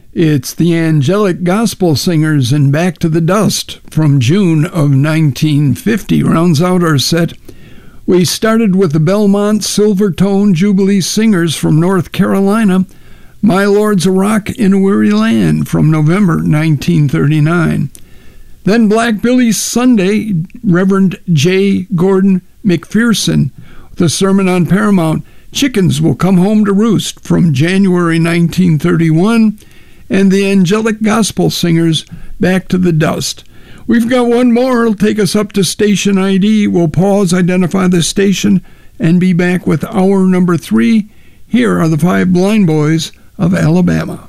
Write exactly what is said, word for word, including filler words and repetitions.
It's the Angelic Gospel Singers and Back to the Dust from June of nineteen fifty rounds out our set. We started with the Belmont Silvertone Jubilee Singers from North Carolina, My Lord's a Rock in a Weary Land from November nineteen thirty-nine. Then Black Billy Sunday, Reverend J. Gordon McPherson, the sermon on Paramount, Chickens Will Come Home to Roost from January nineteen thirty-one, and the Angelic Gospel Singers, Back to the Dust. We've got one more. It'll take us up to station I D. We'll pause, identify the station, and be back with hour number three. Here are the Five Blind Boys of Alabama.